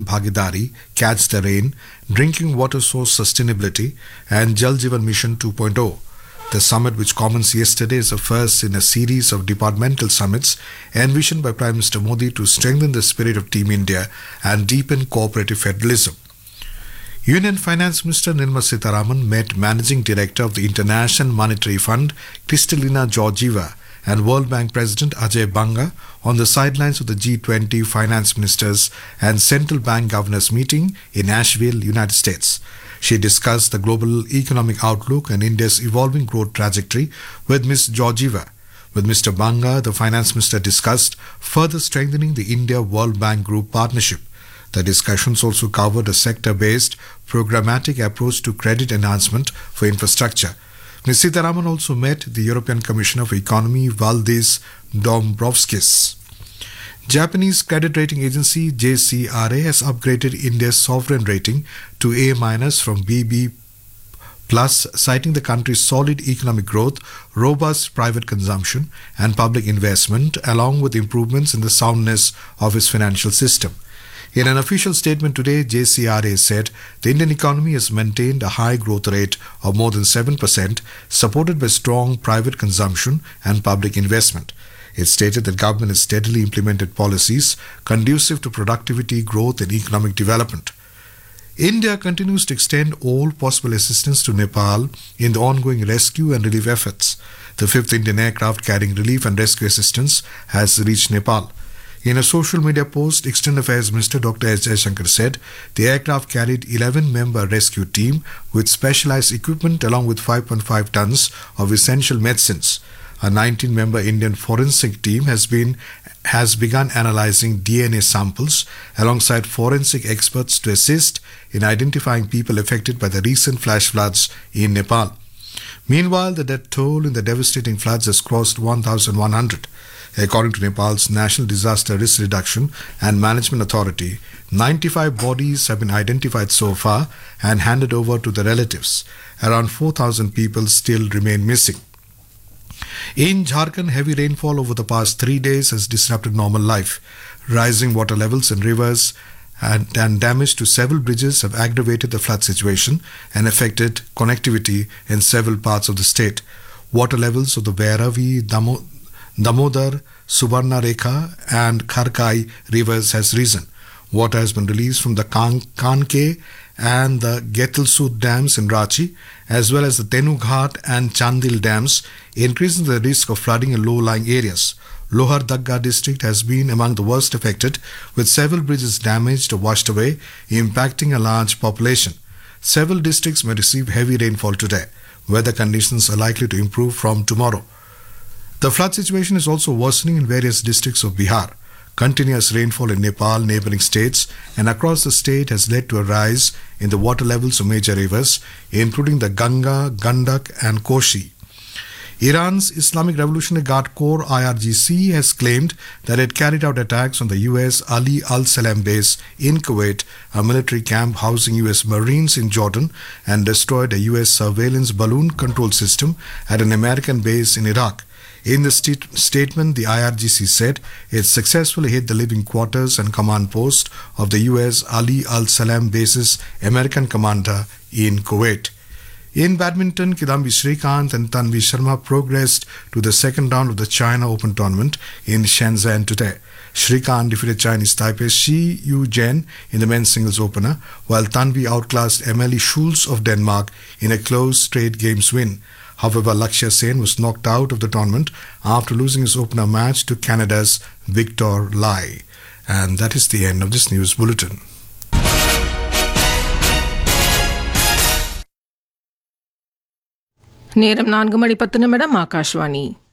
Bhagidari, Catch the Rain, Drinking Water Source Sustainability, and Jal Jeevan Mission 2.0. The summit, which commenced yesterday, is the first in a series of departmental summits envisioned by Prime Minister Modi to strengthen the spirit of Team India and deepen cooperative federalism. Union Finance Minister Nirmala Sitharaman met Managing Director of the International Monetary Fund, Kristalina Georgieva, and World Bank President Ajay Banga on the sidelines of the G20 Finance Ministers and Central Bank Governors meeting in Asheville, United States. She discussed the global economic outlook and India's evolving growth trajectory with Ms. Georgieva. With Mr. Banga, the Finance Minister discussed further strengthening the India-World Bank Group partnership. The discussions also covered a sector-based programmatic approach to credit enhancement for infrastructure. Ms. Sitharaman also met the European Commissioner for Economy, Valdis Dombrovskis. Japanese credit rating agency JCRA has upgraded India's sovereign rating to A- from BB+, citing the country's solid economic growth, robust private consumption, and public investment, along with improvements in the soundness of its financial system. In an official statement today, JCRA said the Indian economy has maintained a high growth rate of more than 7%, supported by strong private consumption and public investment. It stated that government has steadily implemented policies conducive to productivity, growth, and economic development. India continues to extend all possible assistance to Nepal in the ongoing rescue and relief efforts. The 5th Indian aircraft carrying relief and rescue assistance has reached Nepal. In a social media post, External Affairs Minister Dr. S. Jaishankar said the aircraft carried 11-member rescue team with specialized equipment along with 5.5 tons of essential medicines. A 19-member Indian forensic team has begun analyzing DNA samples alongside forensic experts to assist in identifying people affected by the recent flash floods in Nepal. Meanwhile, the death toll in the devastating floods has crossed 1,100. According to Nepal's National Disaster Risk Reduction and Management Authority, 95 bodies have been identified so far and handed over to their relatives. Around 4,000 people still remain missing. In Jharkhand, heavy rainfall over the past 3 days has disrupted normal life. Rising water levels in rivers and damage to several bridges have aggravated the flood situation and affected connectivity in several parts of the state. Water levels of the Vairavi, Damodar, Subarnarekha and Kharkai rivers has risen. Water has been released from the Kanke and the Getalsud dams in Ranchi, as well as the Tenughat and Chandil dams, increasing the risk of flooding in low-lying areas. Lohardagga district has been among the worst affected, with several bridges damaged or washed away, impacting a large population. Several districts may receive heavy rainfall today. Weather conditions are likely to improve from tomorrow. The flood situation is also worsening in various districts of Bihar. Continuous rainfall in Nepal, neighboring states, and across the state has led to a rise in the water levels of major rivers, including the Ganga, Gandak, and Koshi. Iran's Islamic Revolutionary Guard Corps (IRGC) has claimed that it carried out attacks on the U.S. Ali Al Salam base in Kuwait, a military camp housing U.S. Marines in Jordan, and destroyed a U.S. surveillance balloon control system at an American base in Iraq. In the statement, the IRGC said it successfully hit the living quarters and command post of the U.S. Ali Al Salam base's American commander in Kuwait. In badminton, Kidambi Srikanth and Tanvi Sharma progressed to the second round of the China Open tournament in Shenzhen today. Srikanth defeated Chinese Taipei's Shi Yu Zhen in the men's singles opener, while Tanvi outclassed Emilie Schulz of Denmark in a close straight games win. However, Lakshya Sen was knocked out of the tournament after losing his opener match to Canada's Victor Lai. And that is the end of this news bulletin. நேரம் 4:10 ஆகாஷ்வாணி.